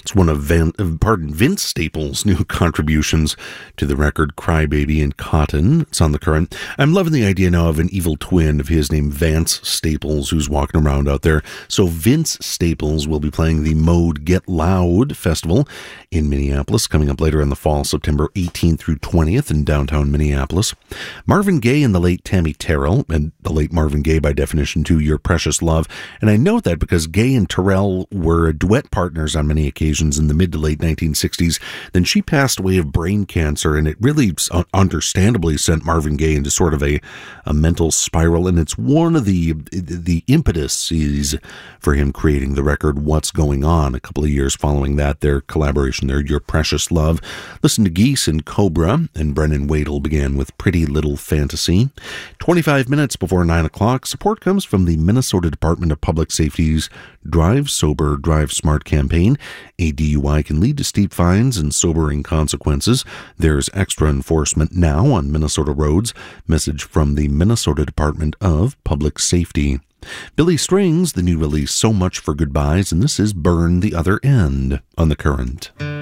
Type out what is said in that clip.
It's one of Vince Staples' new contributions to the record Crybaby and Cotton. It's on The Current. I'm loving the idea now of an evil twin of his named Vance Staples who's walking around out there. So Vince Staples will be playing the Mode Get Loud Festival in Minneapolis coming up later in the fall, September 18th through 20th in downtown Minneapolis. Marvin Gaye and the late Tammy Terrell, and the late Marvin Gaye by definition too, Your Precious Love. And I note that because Gaye and Terrell were duet partners on many occasions in the mid to late 1960s. Then she passed away of brain cancer, and it really understandably sent Marvin Gaye into sort of a mental spiral, and it's one of the impetuses for him creating the record What's Going On a couple of years following that, their collaboration there, Your Precious Love. Listen to Geese and Cobra, and Brennan Wadle began with Pretty Little Fantasy. 25 minutes before 9 o'clock, support comes from the Minnesota Department of Public Safety's Drive Sober, Drive Smart campaign. A DUI can lead to steep fines and sobering consequences. There's extra enforcement now on Minnesota roads. Message from the Minnesota Department of Public Safety. Billy Strings, the new release So Much for Goodbyes, and this is Burn the Other End on The Current.